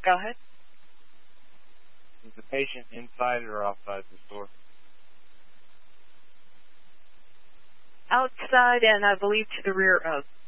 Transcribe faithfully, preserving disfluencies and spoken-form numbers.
Go ahead. Is the patient inside or outside the store? Outside and I believe to the rear of.